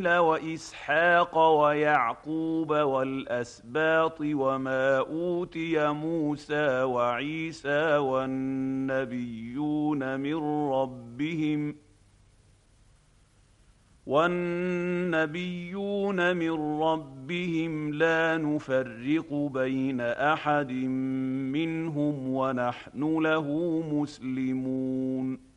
وإسماعيل وإسحاق ويعقوب والأسباط وما أوتي موسى وعيسى والنبيون من ربهم لا نفرق بين أحد منهم ونحن له مسلمون